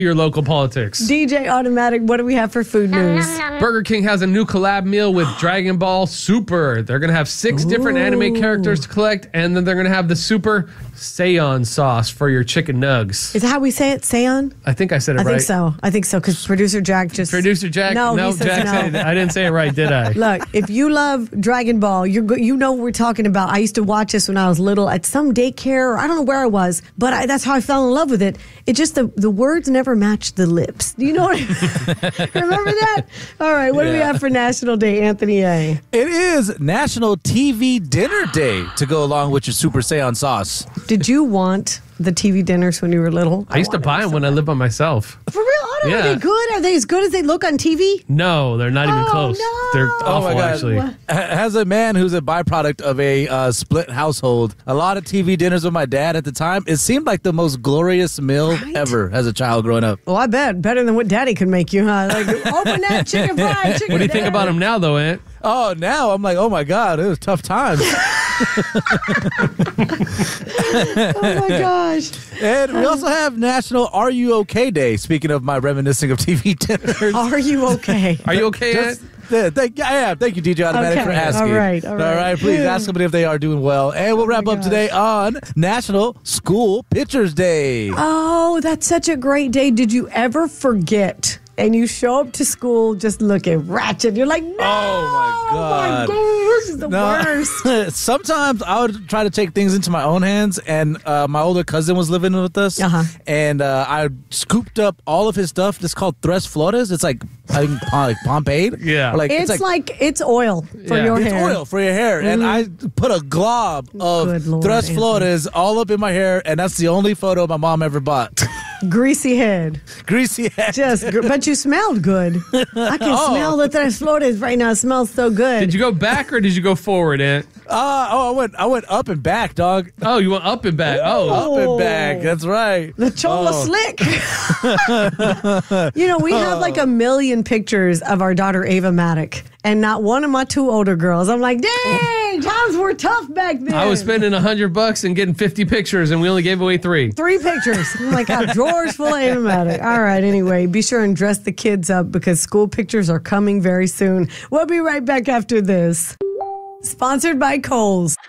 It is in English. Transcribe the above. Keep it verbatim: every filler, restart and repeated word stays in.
your local politics. D J Automatic, what do we have for food news? Burger King has a new collab meal with Dragon Ball Super. They're going to have six Ooh. different anime characters to collect, and then they're going to have the Super Saiyan sauce for your chicken nugs. Is that how we say it, Saiyan? I think I said it I right. I think so. I think so, because producer Jack just... Producer Jack? No, no he says Jack no. said it. I didn't say it right, did I? Look, if you love Dragon Ball, you're go- you know what we're talking about. I used to watch this when I was little at some daycare, or I don't know where I was, but I, that's how I fell in love with it. It just, the, the words never matched the lips. Do you know what I Remember that? All right, what yeah. do we have for National Day, Anthony A? It is National T V Dinner Day to go along with your Super Saiyan sauce. Did you want the T V dinners when you were little? I, I used to buy them when I lived by myself. For real? Oh, no, yeah. Are they good? Are they as good as they look on T V? No, they're not even oh, close. No. They're oh awful, my God. actually. What? As a man who's a byproduct of a uh, split household, a lot of T V dinners with my dad at the time, it seemed like the most glorious meal right? ever as a child growing up. Well, I bet. Better than what Daddy could make you, huh? Like, open that chicken fried chicken. What do you dinner. think about them now, though, Aunt? Oh, now I'm like, oh my God, it was tough times. Oh my gosh. And we also have National Are You Okay Day, speaking of my reminiscing of T V dinners. Are you okay? Are you okay, Just, Aunt? Yeah, thank, yeah, thank you, D J Automatic, okay. for asking. All right, all right. All right, please ask somebody if they are doing well. And we'll oh wrap up gosh. today on National School Pictures Day. Oh, that's such a great day. Did you ever forget? And you show up to school just looking ratchet. You're like, no, oh my God. Oh my God, this is the no, worst. Sometimes I would try to take things into my own hands, and uh, my older cousin was living with us, uh-huh. and uh, I scooped up all of his stuff. It's called Tres Flores. It's like, I think, like Pomade. Yeah. Like, it's, it's like, like it's oil for yeah. your it's hair. It's oil for your hair. Mm-hmm. And I put a glob of Lord, Tres Anthony. Flores all up in my hair, and that's the only photo my mom ever bought. Greasy head. Greasy head. Just, but you smelled good. I can Oh. smell the Tres Flores right now. It smells so good. Did you go back or did you go forward, Aunt? Uh, oh, I went I went up and back, dog. Oh, you went up and back. Oh. Up and back. That's right. The chola Oh. slick. You know, we have like a million pictures of our daughter Ava Maddock, and not one of my two older girls. I'm like, dang, times were tough back then. I was spending a hundred bucks and getting fifty pictures, and we only gave away three. Three pictures. I'm like, got drawers full of Ava Maddock. All right, anyway, be sure and dress the kids up because school pictures are coming very soon. We'll be right back after this. Sponsored by Kohl's.